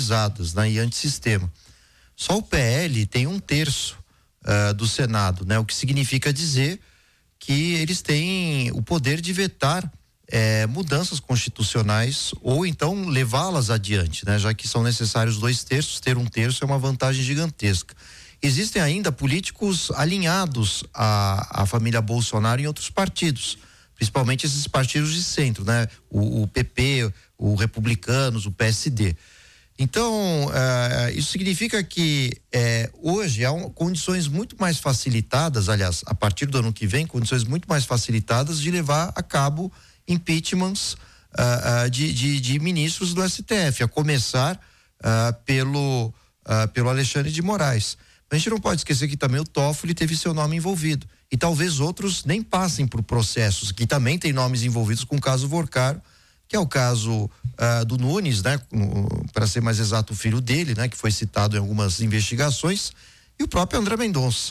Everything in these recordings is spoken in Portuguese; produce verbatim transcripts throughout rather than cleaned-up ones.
improvisadas, né, e antissistema. Só o P L tem um terço uh, do Senado, né, o que significa dizer que eles têm o poder de vetar eh, mudanças constitucionais ou então levá-las adiante, né, já que são necessários dois terços, ter um terço é uma vantagem gigantesca. Existem ainda políticos alinhados à, à família Bolsonaro em outros partidos, principalmente esses partidos de centro, né? O, o P P, o Republicanos, o P S D. Então, uh, isso significa que eh, hoje há um, condições muito mais facilitadas, aliás, a partir do ano que vem, condições muito mais facilitadas de levar a cabo impeachments uh, uh, de, de, de ministros do S T F, a começar uh, pelo, uh, pelo Alexandre de Moraes. A gente não pode esquecer que também o Toffoli teve seu nome envolvido. E talvez outros nem passem por processos, que também tem nomes envolvidos com o caso Vorcaro, que é o caso uh, do Nunes, né? Para ser mais exato, o filho dele, né? Que foi citado em algumas investigações, e o próprio André Mendonça.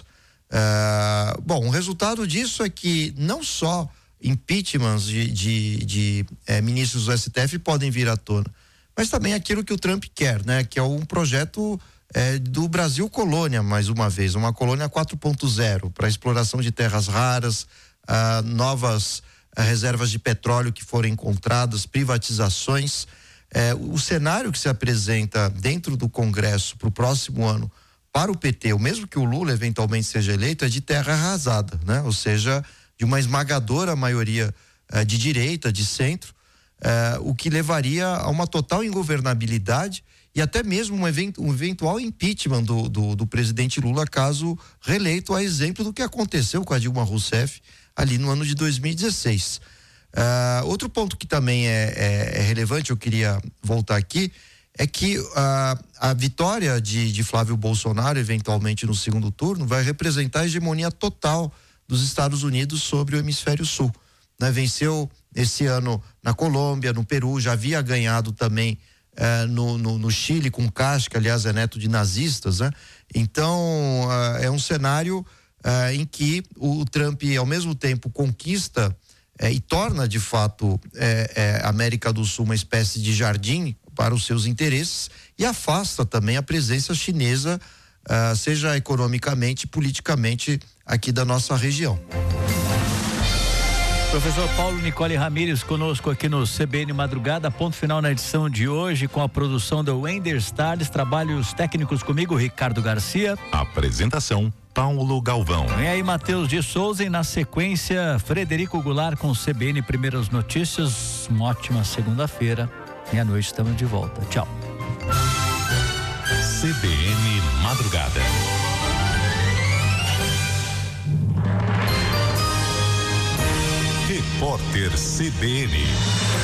Uh, bom, o resultado disso é que não só impeachments de, de, de eh, ministros do S T F podem vir à tona, mas também aquilo que o Trump quer, né? Que é um projeto É, do Brasil colônia, mais uma vez, uma colônia quatro ponto zero, para exploração de terras raras, ah, novas ah, reservas de petróleo que foram encontradas, privatizações. Eh, o cenário que se apresenta dentro do Congresso para o próximo ano para o P T, ou mesmo que o Lula eventualmente seja eleito, é de terra arrasada, né? Ou seja, de uma esmagadora maioria eh, de direita, de centro, eh, o que levaria a uma total ingovernabilidade e até mesmo um, event, um eventual impeachment do, do, do presidente Lula, caso reeleito, a exemplo do que aconteceu com a Dilma Rousseff ali no ano de dois mil e dezesseis. Uh, outro ponto que também é, é, é relevante, eu queria voltar aqui, é que uh, a vitória de, de Flávio Bolsonaro, eventualmente no segundo turno, vai representar a hegemonia total dos Estados Unidos sobre o hemisfério sul. Né? Venceu esse ano na Colômbia, no Peru, já havia ganhado também Uh, no, no, no Chile, com Castro, que aliás é neto de nazistas, né? Então uh, é um cenário uh, em que o, o Trump ao mesmo tempo conquista uh, e torna de fato uh, uh, a América do Sul uma espécie de jardim para os seus interesses e afasta também a presença chinesa, uh, seja economicamente, politicamente aqui da nossa região. Professor Paulo Nicole Ramírez conosco aqui no C B N Madrugada, ponto final na edição de hoje com a produção do Wender Stars, trabalhos técnicos comigo, Ricardo Garcia. Apresentação, Paulo Galvão. Vem aí Matheus de Souza e na sequência Frederico Goulart com o C B N Primeiras Notícias. Uma ótima segunda-feira, meia-noite estamos de volta. Tchau. C B N Madrugada. Repórter C B N.